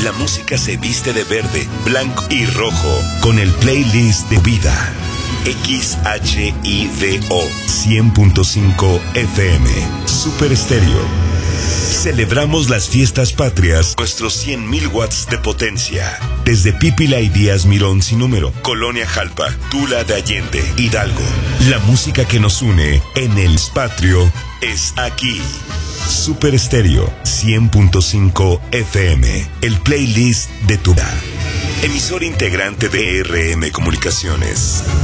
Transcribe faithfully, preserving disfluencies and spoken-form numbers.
la música se viste de verde, blanco y rojo con el playlist de vida. X H I D O cien punto cinco F M Super Estéreo. Celebramos las fiestas patrias, nuestros cien mil watts de potencia. Desde Pípila y Díaz Mirón sin número, Colonia Jalpa, Tula de Allende, Hidalgo. La música que nos une en el Patrio es aquí. Super Estéreo cien punto cinco F M, el playlist de tu vida. Emisor integrante de R M Comunicaciones.